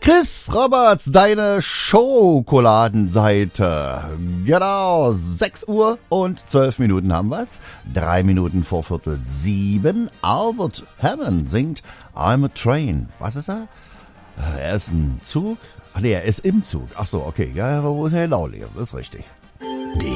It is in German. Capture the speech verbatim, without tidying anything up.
Chris Roberts, deine Schokoladenseite. Genau, sechs Uhr und zwölf Minuten haben wir's. Drei Minuten vor Viertel sieben. Albert Hammond singt I'm a Train. Was ist er? Er ist ein Zug. Ach nee, er ist im Zug. Ach so, okay. Ja, aber wo ist er genau? Das ist richtig.